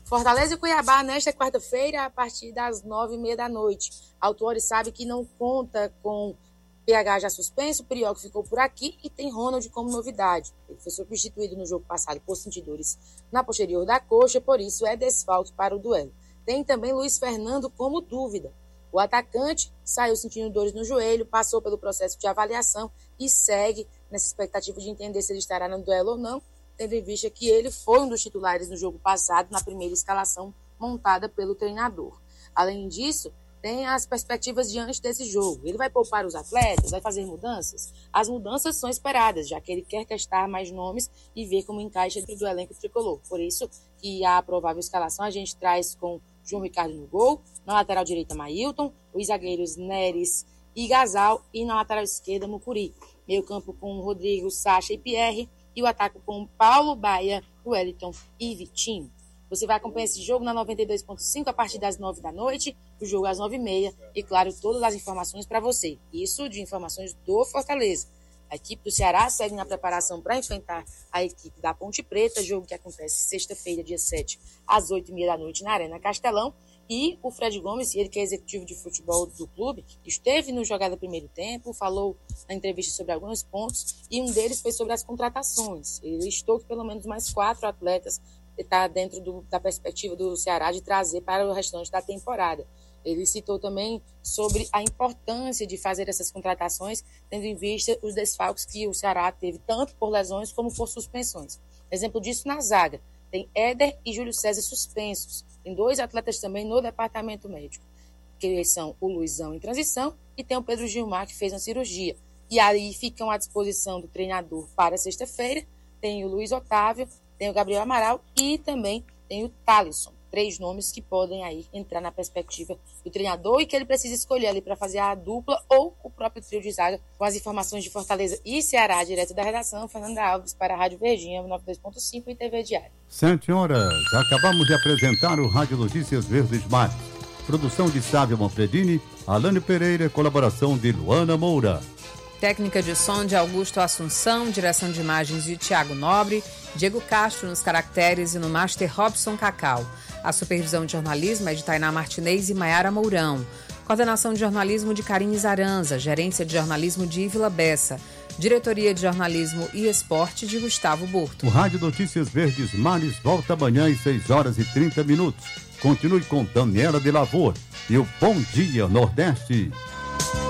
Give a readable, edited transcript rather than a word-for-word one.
Fortaleza e Cuiabá nesta quarta-feira a partir das 9h30 da noite. Autuori sabe que não conta com PH já suspenso, o Priol ficou por aqui e tem Ronald como novidade. Ele foi substituído no jogo passado por sentir dores na posterior da coxa, por isso é desfalque para o duelo. Tem também Luiz Fernando como dúvida. O atacante saiu sentindo dores no joelho, passou pelo processo de avaliação e segue nessa expectativa de entender se ele estará no duelo ou não, tendo em vista que ele foi um dos titulares no jogo passado, na primeira escalação montada pelo treinador. Além disso, tem as perspectivas diante desse jogo. Ele vai poupar os atletas, vai fazer mudanças? As mudanças são esperadas, já que ele quer testar mais nomes e ver como encaixa dentro do elenco tricolor. Por isso que a provável escalação a gente traz com João Ricardo no gol, na lateral direita Mailton, os zagueiros Neres e Gasal e na lateral esquerda Mucuri. Meio campo com Rodrigo, Sacha e Pierre e o ataque com Paulo, Baia, Wellington e Vitinho. Você vai acompanhar esse jogo na 92.5 a partir das 9 da noite, o jogo às 9h30 e, claro, todas as informações para você. Isso de informações do Fortaleza. A equipe do Ceará segue na preparação para enfrentar a equipe da Ponte Preta, jogo que acontece sexta-feira, dia 7, às 8h30 da noite na Arena Castelão. E o Fred Gomes, ele que é executivo de futebol do clube, esteve no Jogada Primeiro Tempo, falou na entrevista sobre alguns pontos e um deles foi sobre as contratações. Ele listou que pelo menos mais 4 atletas está dentro da perspectiva do Ceará de trazer para o restante da temporada. Ele citou também sobre a importância de fazer essas contratações, tendo em vista os desfalques que o Ceará teve, tanto por lesões como por suspensões. Exemplo disso na zaga. Tem Éder e Júlio César suspensos. Tem 2 atletas também no departamento médico, que são o Luizão em transição e tem o Pedro Gilmar, que fez uma cirurgia. E aí ficam à disposição do treinador para sexta-feira. Tem o Luiz Otávio, tem o Gabriel Amaral e também tem o Thalisson. 3 nomes que podem aí entrar na perspectiva do treinador e que ele precisa escolher ali para fazer a dupla ou o próprio trio de zaga. Com as informações de Fortaleza e Ceará, direto da redação, Fernanda Alves para a Rádio Verdinha, 92.5 e TV Diário. 7 horas. Acabamos de apresentar o Rádio Notícias Verdes Mares. Produção de Sávio Manfredini, Alane Pereira, colaboração de Luana Moura. Técnica de som de Augusto Assunção, direção de imagens de Tiago Nobre, Diego Castro nos caracteres e no Master Robson Cacau. A supervisão de jornalismo é de Tainá Martinez e Maiara Mourão. Coordenação de jornalismo de Karine Zaranza, gerência de jornalismo de Ívila Bessa, diretoria de jornalismo e esporte de Gustavo Burto. O Rádio Notícias Verdes Mares volta amanhã às 6h30. Continue com Daniela de Lavor e o Bom Dia Nordeste.